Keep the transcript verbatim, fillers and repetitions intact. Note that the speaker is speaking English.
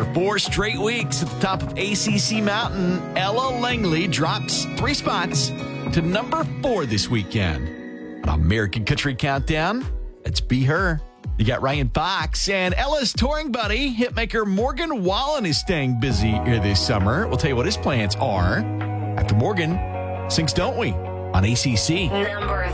four straight weeks at the top of A C C Mountain, Ella Langley drops three spots to number four this weekend. On American Country Countdown, let's be her. You got Ryan Fox and Ella's touring buddy, hitmaker Morgan Wallen is staying busy here this summer. We'll tell you what his plans are after Morgan sings Don't We on A C C. Number